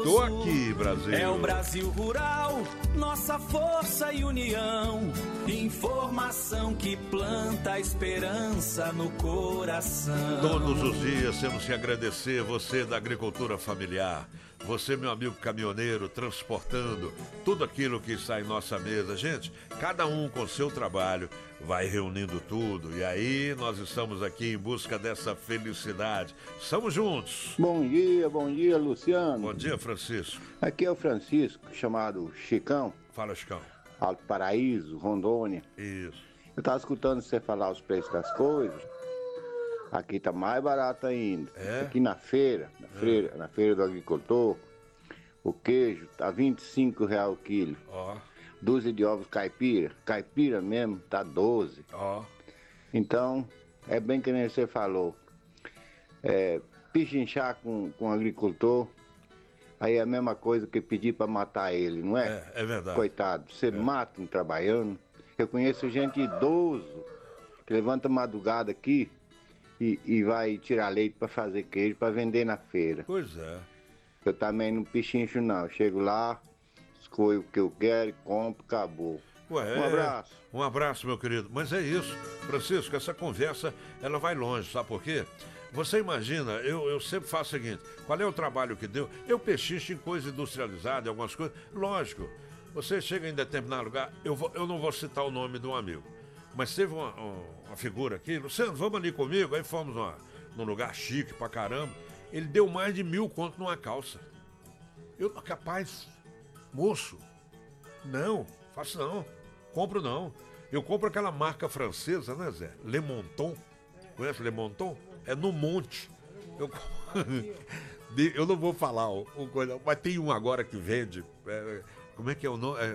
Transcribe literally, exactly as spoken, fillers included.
Tô aqui, Brasil. É o Brasil Rural, nossa força e união. Informação que planta a esperança no coração. Todos os dias temos que agradecer você da agricultura familiar. Você, meu amigo caminhoneiro, transportando tudo aquilo que está em nossa mesa. Gente, cada um com seu trabalho vai reunindo tudo. E aí nós estamos aqui em busca dessa felicidade. Estamos juntos. Bom dia, bom dia, Luciano. Bom dia, Francisco. Aqui é o Francisco, chamado Chicão. Fala, Chicão. Alto Paraíso, Rondônia. Isso. Eu estava escutando você falar os preços das coisas. Aqui tá mais barato ainda. É? Aqui na feira, na, É. feira, na feira do agricultor, o queijo tá vinte e cinco reais o quilo. Ó, Dúzia de ovos caipira, caipira mesmo, tá doze. ó. Então, é bem que nem você falou. É, pichinchar com, com o agricultor, aí é a mesma coisa que pedir para matar ele, não é? É, é verdade. Coitado, você mata um trabalhando. Eu conheço gente idoso que levanta madrugada aqui e, e vai tirar leite para fazer queijo para vender na feira. Pois é. Eu também não pichincho não. Eu chego lá, escolho o que eu quero, compro, acabou. Ué, Um é- abraço. Um abraço, meu querido. Mas é isso, Francisco, essa conversa, ela vai longe, sabe por quê? Você imagina, eu, eu sempre faço o seguinte, qual é o trabalho que deu? Eu pechincho em coisa industrializada, em algumas coisas. Lógico, você chega em determinado lugar, eu, vou, eu não vou citar o nome de um amigo, mas teve uma, uma, uma figura aqui, Luciano, vamos ali comigo, aí fomos numa, num lugar chique pra caramba, ele deu mais de mil conto numa calça. Eu, capaz, moço, não, faço não, compro não. Eu compro aquela marca francesa, né, Zé? Le Monton. Conhece Le Monton? É no monte. Eu, eu não vou falar o, o coisa, mas tem um agora que vende. É, como é que é o nome? É,